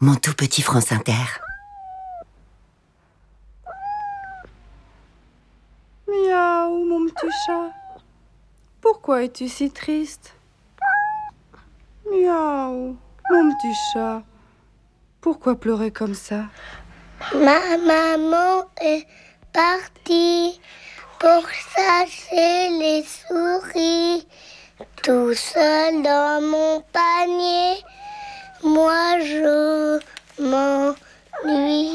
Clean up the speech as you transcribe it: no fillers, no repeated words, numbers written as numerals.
mon tout petit France Inter. Miaou, mon petit chat. Pourquoi es-tu si triste? Miaou, mon petit chat. Pourquoi pleurer comme ça? Ma maman est partie pour chasser les souris. Tout seul dans mon panier, moi je m'ennuie.